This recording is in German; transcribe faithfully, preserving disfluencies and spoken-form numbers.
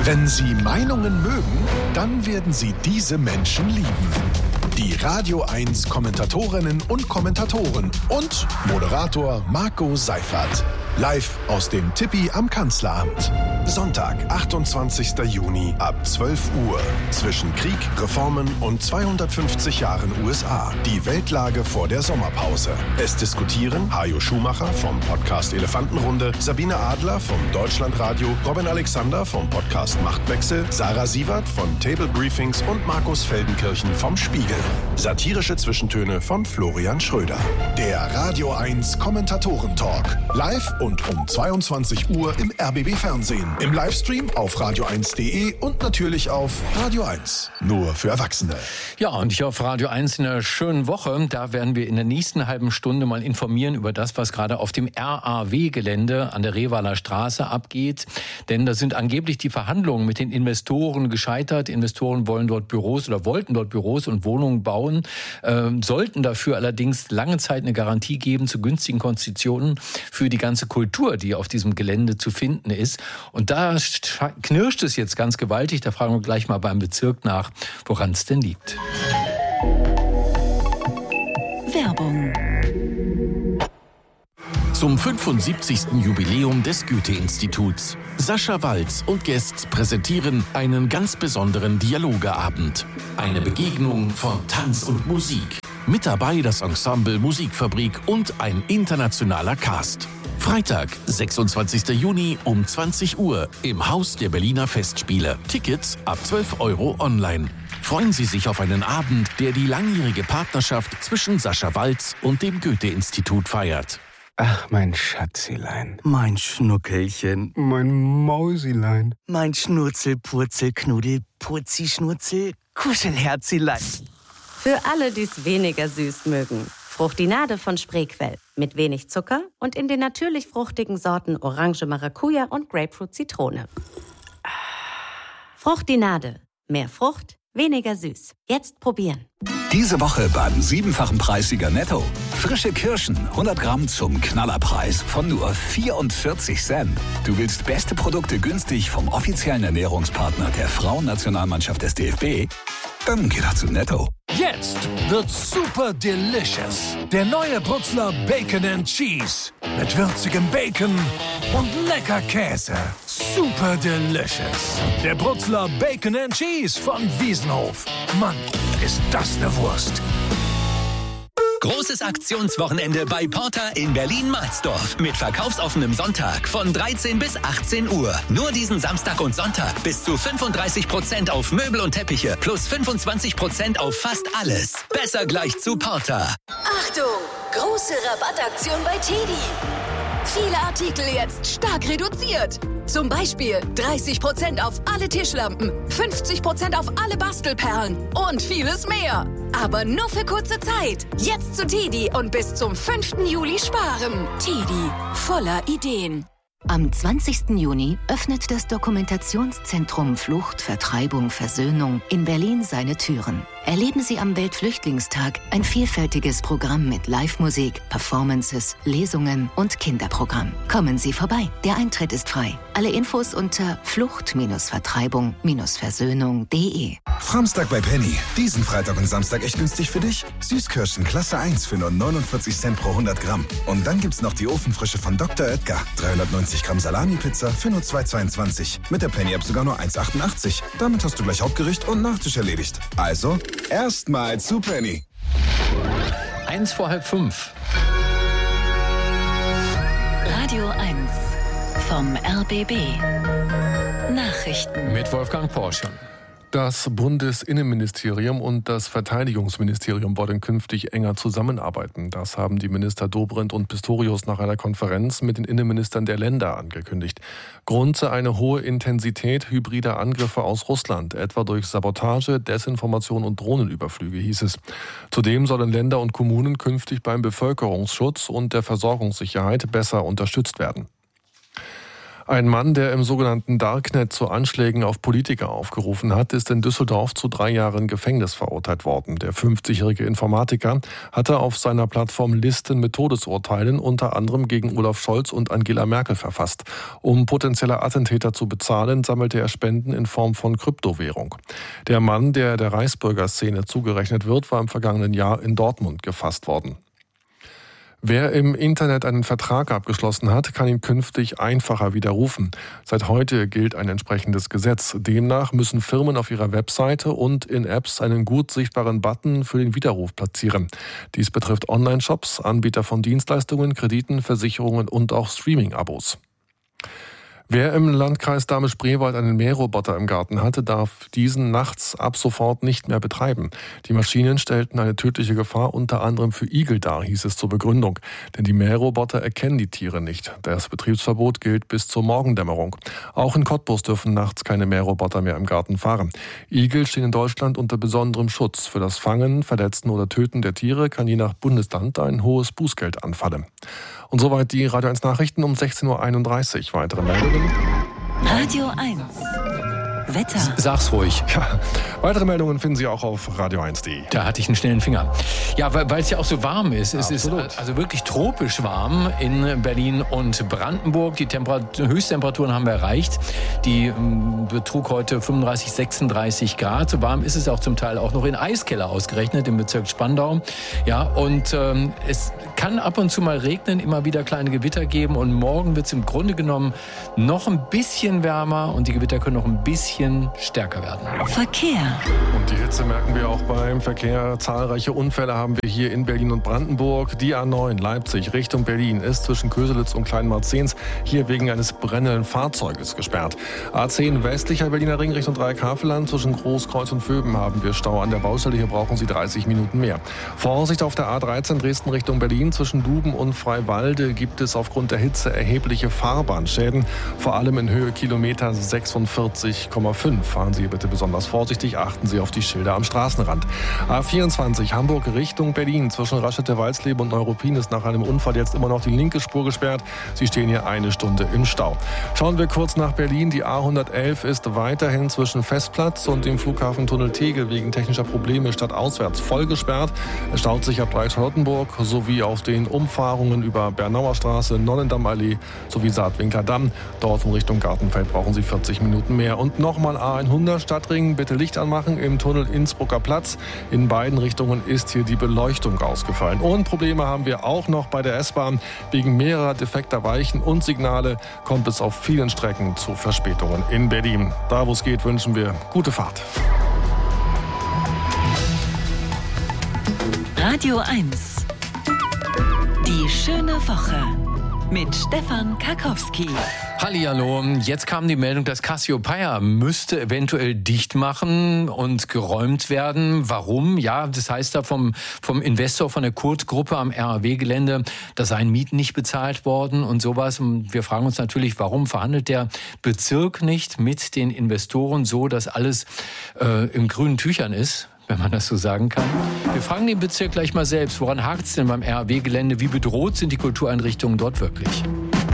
Wenn Sie Meinungen mögen, dann werden Sie diese Menschen lieben. Die Radio eins Kommentatorinnen und Kommentatoren und Moderator Marco Seifert. Live aus dem Tippi am Kanzleramt. Sonntag, achtundzwanzigster Juni ab zwölf Uhr. Zwischen Krieg, Reformen und zweihundertfünfzig Jahren U S A. Die Weltlage vor der Sommerpause. Es diskutieren Hajo Schumacher vom Podcast Elefantenrunde, Sabine Adler vom Deutschlandradio, Robin Alexander vom Podcast Machtwechsel, Sarah Sievert von Table Briefings und Markus Feldenkirchen vom Spiegel. Satirische Zwischentöne von Florian Schröder. Der Radio eins Kommentatoren-Talk. Live und um zweiundzwanzig Uhr im R B B Fernsehen. Im Livestream auf radio eins punkt de und natürlich auf Radio eins. Nur für Erwachsene. Ja, und hier auf Radio eins in einer schönen Woche. Da werden wir in der nächsten halben Stunde mal informieren über das, was gerade auf dem R A W-Gelände an der Revaler Straße abgeht. Denn da sind angeblich die Verhandlungen mit den Investoren gescheitert. Investoren wollen dort Büros oder wollten dort Büros und Wohnungen bauen, äh, sollten dafür allerdings lange Zeit eine Garantie geben zu günstigen Konditionen für die ganze Kultur, die auf diesem Gelände zu finden ist. Und da knirscht es jetzt ganz gewaltig. Da fragen wir gleich mal beim Bezirk nach, woran es denn liegt. Werbung. Zum fünfundsiebzigsten Jubiläum des Goethe-Instituts. Sascha Waltz und Guests präsentieren einen ganz besonderen Dialogeabend. Eine Begegnung von Tanz und Musik. Mit dabei das Ensemble Musikfabrik und ein internationaler Cast. Freitag, sechsundzwanzigster Juni um zwanzig Uhr im Haus der Berliner Festspiele. Tickets ab zwölf Euro online. Freuen Sie sich auf einen Abend, der die langjährige Partnerschaft zwischen Sascha Waltz und dem Goethe-Institut feiert. Ach, mein Schatzilein. Mein Schnuckelchen. Mein Mausilein. Mein Schnurzel, Purzel, Knuddel, Purzi, Schnurzel, Kuschelherzilein. Für alle, die es weniger süß mögen. Fruchtinade von Spreequell. Mit wenig Zucker und in den natürlich fruchtigen Sorten Orange, Maracuja und Grapefruit, Zitrone. Fruchtinade. Mehr Frucht, weniger süß. Jetzt probieren. Diese Woche beim siebenfachen Preissieger Netto. Frische Kirschen, hundert Gramm zum Knallerpreis von nur vierundvierzig Cent. Du willst beste Produkte günstig vom offiziellen Ernährungspartner der Frauennationalmannschaft des D F B? Dann geh doch zu Netto. Jetzt wird's super delicious. Der neue Brutzler Bacon and Cheese. Mit würzigem Bacon und lecker Käse. Super delicious. Der Brutzler Bacon and Cheese von Wiesenhof. Mann, ist das eine Wurst. Großes Aktionswochenende bei Porter in Berlin-Marsdorf mit verkaufsoffenem Sonntag von dreizehn bis achtzehn Uhr. Nur diesen Samstag und Sonntag bis zu fünfunddreißig Prozent auf Möbel und Teppiche plus fünfundzwanzig Prozent auf fast alles. Besser gleich zu Porter. Achtung! Große Rabattaktion bei Teddy. Viele Artikel jetzt stark reduziert. Zum Beispiel dreißig Prozent auf alle Tischlampen, fünfzig Prozent auf alle Bastelperlen und vieles mehr. Aber nur für kurze Zeit. Jetzt zu Teddy und bis zum fünften Juli sparen. Teddy, voller Ideen. Am zwanzigsten Juni öffnet das Dokumentationszentrum Flucht, Vertreibung, Versöhnung in Berlin seine Türen. Erleben Sie am Weltflüchtlingstag ein vielfältiges Programm mit Live-Musik, Performances, Lesungen und Kinderprogramm. Kommen Sie vorbei. Der Eintritt ist frei. Alle Infos unter flucht-vertreibung-versöhnung punkt de. Framstag bei Penny. Diesen Freitag und Samstag echt günstig für dich. Süßkirschen Klasse eins für nur neunundvierzig Cent pro hundert Gramm. Und dann gibt's noch die Ofenfrische von Doktor Oetker. dreihundertneunzig Gramm Salami-Pizza für nur zwei Euro zweiundzwanzig. Mit der Penny-App sogar nur eins Euro achtundachtzig. Damit hast du gleich Hauptgericht und Nachtisch erledigt. Also, erstmal zu Penny. Eins vor halb fünf. Radio eins vom R B B. Nachrichten. Mit Wolfgang Porsche. Das Bundesinnenministerium und das Verteidigungsministerium wollen künftig enger zusammenarbeiten. Das haben die Minister Dobrindt und Pistorius nach einer Konferenz mit den Innenministern der Länder angekündigt. Grund sei eine hohe Intensität hybrider Angriffe aus Russland, etwa durch Sabotage, Desinformation und Drohnenüberflüge, hieß es. Zudem sollen Länder und Kommunen künftig beim Bevölkerungsschutz und der Versorgungssicherheit besser unterstützt werden. Ein Mann, der im sogenannten Darknet zu Anschlägen auf Politiker aufgerufen hat, ist in Düsseldorf zu drei Jahren Gefängnis verurteilt worden. Der fünfzigjährige Informatiker hatte auf seiner Plattform Listen mit Todesurteilen unter anderem gegen Olaf Scholz und Angela Merkel verfasst. Um potenzielle Attentäter zu bezahlen, sammelte er Spenden in Form von Kryptowährung. Der Mann, der der Reichsbürgerszene zugerechnet wird, war im vergangenen Jahr in Dortmund gefasst worden. Wer im Internet einen Vertrag abgeschlossen hat, kann ihn künftig einfacher widerrufen. Seit heute gilt ein entsprechendes Gesetz. Demnach müssen Firmen auf ihrer Webseite und in Apps einen gut sichtbaren Button für den Widerruf platzieren. Dies betrifft Online-Shops, Anbieter von Dienstleistungen, Krediten, Versicherungen und auch Streaming-Abos. Wer im Landkreis Dahme-Spreewald einen Mähroboter im Garten hatte, darf diesen nachts ab sofort nicht mehr betreiben. Die Maschinen stellten eine tödliche Gefahr unter anderem für Igel dar, hieß es zur Begründung. Denn die Mähroboter erkennen die Tiere nicht. Das Betriebsverbot gilt bis zur Morgendämmerung. Auch in Cottbus dürfen nachts keine Mähroboter mehr im Garten fahren. Igel stehen in Deutschland unter besonderem Schutz. Für das Fangen, Verletzen oder Töten der Tiere kann je nach Bundesland ein hohes Bußgeld anfallen. Und soweit die Radio eins Nachrichten um sechzehn Uhr einunddreißig. Weitere Meldungen. Radio eins. Wetter. Sag's ruhig. Ja, weitere Meldungen finden Sie auch auf radio eins punkt de. Da hatte ich einen schnellen Finger. Ja, weil es ja auch so warm ist. Es Absolut. ist also wirklich tropisch warm in Berlin und Brandenburg. Die Temperat- Höchsttemperaturen haben wir erreicht. Die ähm, betrug heute fünfunddreißig, sechsunddreißig Grad. So warm ist es auch zum Teil auch noch in Eiskeller ausgerechnet, im Bezirk Spandau. Ja, und ähm, es kann ab und zu mal regnen, immer wieder kleine Gewitter geben. Und morgen wird es im Grunde genommen noch ein bisschen wärmer und die Gewitter können noch ein bisschen stärker werden. Verkehr. Und die Hitze merken wir auch beim Verkehr. Zahlreiche Unfälle haben wir hier in Berlin und Brandenburg. Die A neun Leipzig Richtung Berlin ist zwischen Köselitz und Kleinmarzens hier wegen eines brennenden Fahrzeuges gesperrt. A zehn westlicher Berliner Ring Richtung Dreieckhavelland zwischen Großkreuz und Vöben haben wir Stau an der Baustelle. Hier brauchen Sie dreißig Minuten mehr. Vorsicht auf der A dreizehn Dresden Richtung Berlin zwischen Duben und Freiwalde gibt es aufgrund der Hitze erhebliche Fahrbahnschäden. Vor allem in Höhe Kilometer sechsundvierzig Komma fünf. Fahren Sie bitte besonders vorsichtig, achten Sie auf die Schilder am Straßenrand. A vierundzwanzig Hamburg Richtung Berlin zwischen Raschette-Walsleben und Neuruppin ist nach einem Unfall jetzt immer noch die linke Spur gesperrt. Sie stehen hier eine Stunde im Stau. Schauen wir kurz nach Berlin. Die A hundertelf ist weiterhin zwischen Festplatz und dem Flughafentunnel Tegel wegen technischer Probleme stadtauswärts voll gesperrt. Es staut sich ab Dreieck-Charlottenburg sowie auf den Umfahrungen über Bernauer Straße, Nonnendammallee sowie Saatwinkler Damm. Dort in Richtung Gartenfeld brauchen Sie vierzig Minuten mehr. Und nochmal A hundert Stadtring, bitte Licht anmachen im Tunnel Innsbrucker Platz. In beiden Richtungen ist hier die Beleuchtung ausgefallen. Und Probleme haben wir auch noch bei der S-Bahn. Wegen mehrerer defekter Weichen und Signale kommt es auf vielen Strecken zu Verspätungen in Berlin. Da, wo es geht, wünschen wir gute Fahrt. Radio eins. Die schöne Woche. Mit Stefan Karkowski. Hallihallo, jetzt kam die Meldung, dass Cassiopeia müsste eventuell dicht machen und geräumt werden. Warum? Ja, das heißt da vom, vom Investor, von der Kurt-Gruppe am R A W-Gelände, da seien Mieten nicht bezahlt worden und sowas. Und wir fragen uns natürlich, warum verhandelt der Bezirk nicht mit den Investoren so, dass alles äh, in grünen Tüchern ist? Wenn man das so sagen kann. Wir fragen den Bezirk gleich mal selbst, woran hakt es denn beim R A W-Gelände? Wie bedroht sind die Kultureinrichtungen dort wirklich?